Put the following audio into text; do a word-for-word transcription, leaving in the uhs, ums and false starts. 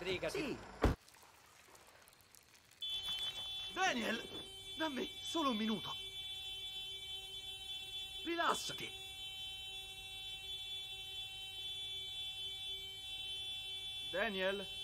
sbrigati. Sì. Daniel, dammi solo un minuto. Rilassati. Daniel?